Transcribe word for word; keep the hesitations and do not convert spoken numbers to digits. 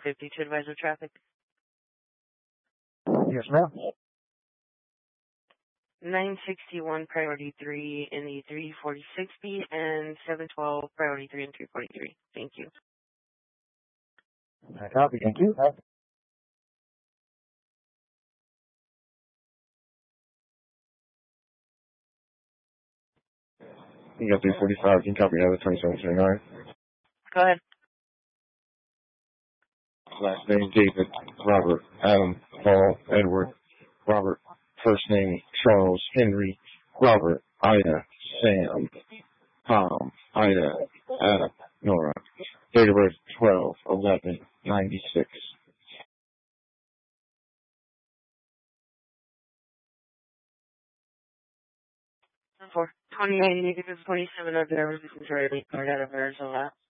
fifty to advisor traffic. Yes, ma'am. nine sixty-one priority three in the three forty-six B and seven twelve priority three and three forty-three. Thank you. I copy. Thank you. You got three forty-five. You can copy another twenty-seven twenty-nine. Go ahead. Last name David, Robert, Adam, Paul, Edward, Robert. First name Charles, Henry, Robert, Ida, Sam, Tom, Ida, Adam, Nora. Date of birth twelve eleven ninety-six. For twenty-eight, negative twenty-seven of driver's license, right, card out of Arizona.